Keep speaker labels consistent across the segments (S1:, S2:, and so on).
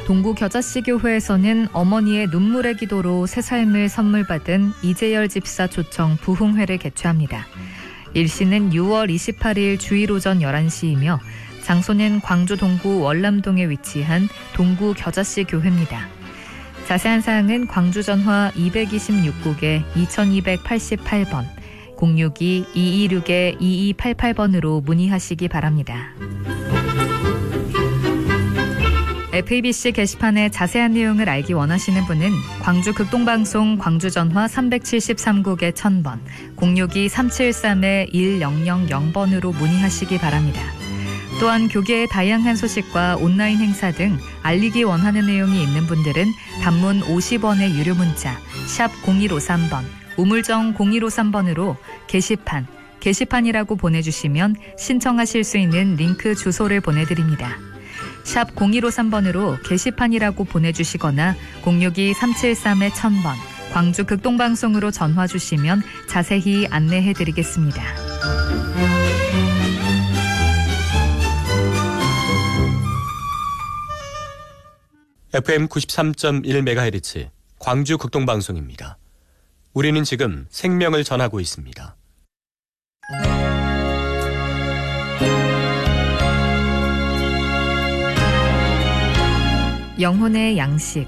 S1: 동구겨자씨교회에서는 어머니의 눈물의 기도로 새 삶을 선물 받은 이재열 집사 초청 부흥회를 개최합니다. 일시는 6월 28일 주일 오전 11시이며 장소는 광주 동구 월남동에 위치한 동구겨자씨교회입니다. 자세한 사항은 광주 전화 226국에 2288번, 062-226-2288번으로 문의하시기 바랍니다. FABC 게시판의 자세한 내용을 알기 원하시는 분은 광주 극동방송 광주 전화 373국에 1000번, 062-373-1000번으로 문의하시기 바랍니다. 또한 교계의 다양한 소식과 온라인 행사 등 알리기 원하는 내용이 있는 분들은 단문 50원의 유료 문자 샵 0153번, 우물정 0153번으로 게시판이라고 보내주시면 신청하실 수 있는 링크 주소를 보내드립니다. 샵 0153번으로 게시판이라고 보내주시거나 062-373-1000번, 광주 극동방송으로 전화 주시면 자세히 안내해드리겠습니다.
S2: FM 93.1MHz 광주 극동방송입니다. 우리는 지금 생명을 전하고 있습니다.
S1: 영혼의 양식.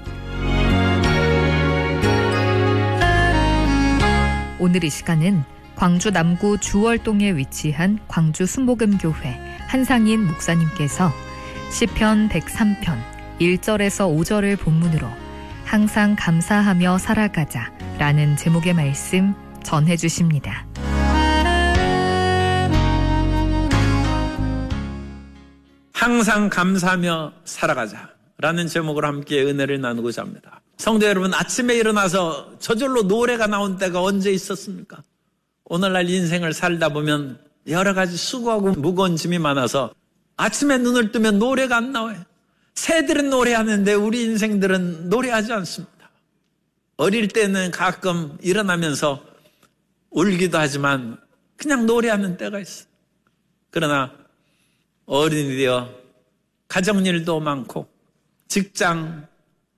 S1: 오늘 이 시간은 광주 남구 주월동에 위치한 광주 순복음교회 한상인 목사님께서 시편 103편 1절에서 5절을 본문으로 항상 감사하며 살아가자 라는 제목의 말씀 전해주십니다.
S3: 항상 감사하며 살아가자 라는 제목으로 함께 은혜를 나누고자 합니다. 성도 여러분, 아침에 일어나서 저절로 노래가 나온 때가 언제 있었습니까? 오늘날 인생을 살다 보면 여러 가지 수고하고 무거운 짐이 많아서 아침에 눈을 뜨면 노래가 안 나와요. 새들은 노래하는데 우리 인생들은 노래하지 않습니다. 어릴 때는 가끔 일어나면서 울기도 하지만 그냥 노래하는 때가 있어요. 그러나 어른이 되어 가정일도 많고 직장,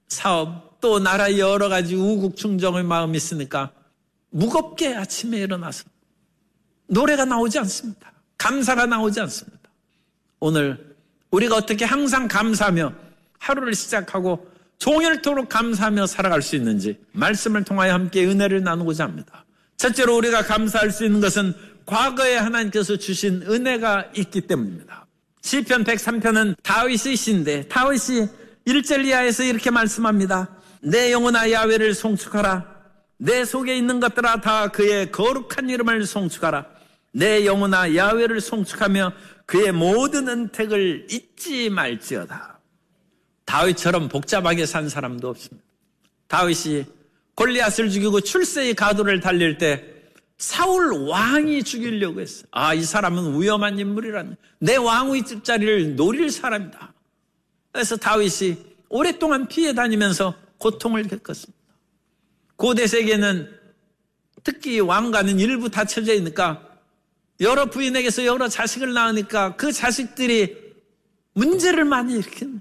S3: 사업, 또 나라 여러 가지 우국충정의 마음이 있으니까 무겁게 아침에 일어나서 노래가 나오지 않습니다. 감사가 나오지 않습니다. 오늘 우리가 어떻게 항상 감사하며 하루를 시작하고 종일토록 감사하며 살아갈 수 있는지 말씀을 통하여 함께 은혜를 나누고자 합니다. 첫째로 우리가 감사할 수 있는 것은 과거에 하나님께서 주신 은혜가 있기 때문입니다. 시편 103편은 다윗의 시인데 다윗이 1절 이하에서 이렇게 말씀합니다. 내 영혼아 야훼를 송축하라. 내 속에 있는 것들아 다 그의 거룩한 이름을 송축하라. 내 영혼아 야훼를 송축하며 그의 모든 은택을 잊지 말지어다. 다윗처럼 복잡하게 산 사람도 없습니다. 다윗이 골리앗을 죽이고 출세의 가도를 달릴 때 사울 왕이 죽이려고 했어요. 이 사람은 위험한 인물이라는, 내 왕의 자리를 노릴 사람이다. 그래서 다윗이 오랫동안 피해 다니면서 고통을 겪었습니다. 고대 세계는 특히 왕가는 일부 닫혀져 있으니까 여러 부인에게서 여러 자식을 낳으니까 그 자식들이 문제를 많이 일으킵니다.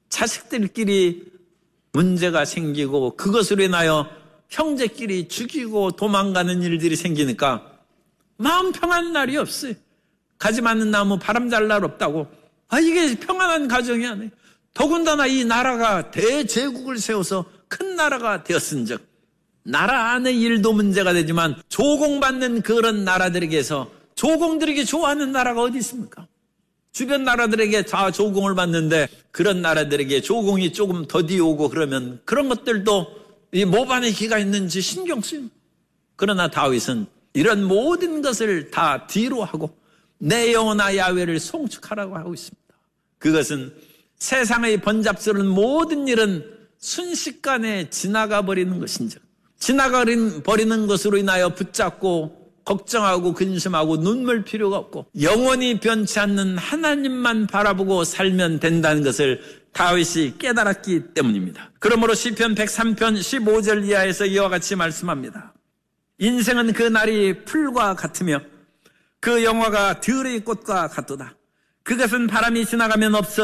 S3: 자식들끼리 문제가 생기고 그것으로 인하여 형제끼리 죽이고 도망가는 일들이 생기니까 마음 평안한 날이 없어요. 가지 않는 나무 바람 잘 날 없다고. 이게 평안한 가정이 아니에요. 더군다나 이 나라가 대제국을 세워서 큰 나라가 되었은즉 나라 안의 일도 문제가 되지만 조공받는 그런 나라들에게서 조공들에게 좋아하는 나라가 어디 있습니까? 주변 나라들에게 다 조공을 받는데 그런 나라들에게 조공이 조금 더디 오고 그러면 그런 것들도 이 모반의 기가 있는지 신경 쓰입니다. 그러나 다윗은 이런 모든 것을 다 뒤로 하고 내 영혼아 야훼를 송축하라고 하고 있습니다. 그것은 세상의 번잡스러운 모든 일은 순식간에 지나가 버리는 것인즉 지나가 버리는 것으로 인하여 붙잡고 걱정하고 근심하고 눈물 필요가 없고 영원히 변치 않는 하나님만 바라보고 살면 된다는 것을 다윗이 깨달았기 때문입니다. 그러므로 시편 103편 15절 이하에서 이와 같이 말씀합니다. 인생은 그 날이 풀과 같으며 그 영화가 들의 꽃과 같도다. 그것은 바람이 지나가면 없어